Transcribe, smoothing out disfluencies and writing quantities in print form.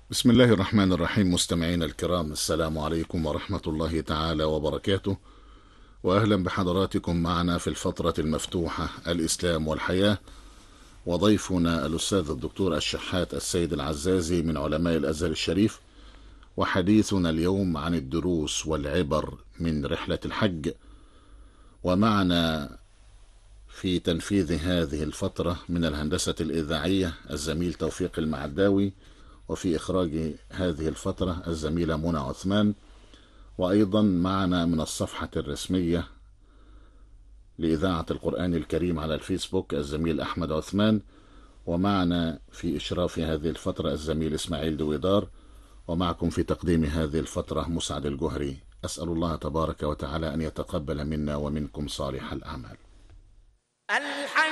بسم الله الرحمن الرحيم. مستمعينا الكرام، السلام عليكم ورحمة الله تعالى وبركاته، وأهلا بحضراتكم معنا في الفترة المفتوحة الإسلام والحياة. وضيفنا الأستاذ الدكتور الشحات السيد العزازي من علماء الأزهر الشريف، وحديثنا اليوم عن الدروس والعبر من رحلة الحج. ومعنا في تنفيذ هذه الفترة من الهندسة الإذاعية الزميل توفيق المعداوي، وفي إخراج هذه الفترة الزميلة منى عثمان، وأيضا معنا من الصفحة الرسمية لإذاعة القرآن الكريم على الفيسبوك الزميل أحمد عثمان، ومعنا في إشراف هذه الفترة الزميل إسماعيل دويدار، ومعكم في تقديم هذه الفترة مسعد الجهري. أسأل الله تبارك وتعالى أن يتقبل منا ومنكم صالح الأعمال.